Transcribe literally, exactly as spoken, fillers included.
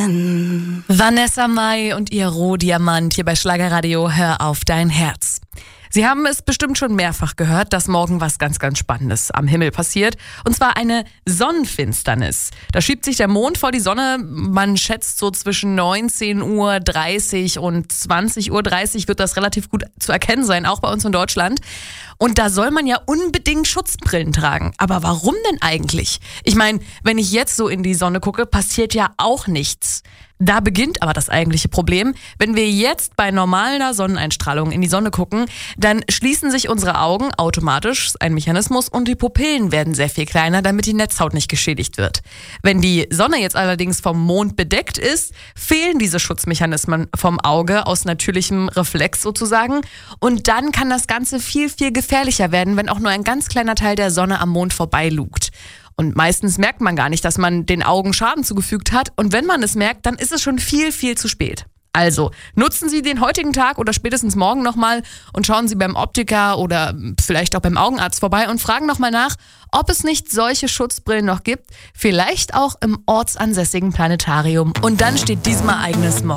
Morgen. Vanessa Mai und ihr Rohdiamant hier bei Schlagerradio Hör auf dein Herz. Sie haben es bestimmt schon mehrfach gehört, dass morgen was ganz, ganz Spannendes am Himmel passiert. Und zwar eine Sonnenfinsternis. Da schiebt sich der Mond vor die Sonne. Man schätzt so zwischen neunzehn Uhr dreißig und zwanzig Uhr dreißig wird das relativ gut zu erkennen sein, auch bei uns in Deutschland. Und da soll man ja unbedingt Schutzbrillen tragen. Aber warum denn eigentlich? Ich meine, wenn ich jetzt so in die Sonne gucke, passiert ja auch nichts. Da beginnt aber das eigentliche Problem. Wenn wir jetzt bei normaler Sonneneinstrahlung in die Sonne gucken, dann schließen sich unsere Augen automatisch, ein Mechanismus, und die Pupillen werden sehr viel kleiner, damit die Netzhaut nicht geschädigt wird. Wenn die Sonne jetzt allerdings vom Mond bedeckt ist, fehlen diese Schutzmechanismen vom Auge aus natürlichem Reflex sozusagen. Und dann kann das Ganze viel, viel gefährlicher werden, wenn auch nur ein ganz kleiner Teil der Sonne am Mond vorbeilugt. Und meistens merkt man gar nicht, dass man den Augen Schaden zugefügt hat. Und wenn man es merkt, dann ist es schon viel, viel zu spät. Also nutzen Sie den heutigen Tag oder spätestens morgen nochmal und schauen Sie beim Optiker oder vielleicht auch beim Augenarzt vorbei und fragen nochmal nach, ob es nicht solche Schutzbrillen noch gibt. Vielleicht auch im ortsansässigen Planetarium. Und dann steht diesem Ereignis morgen.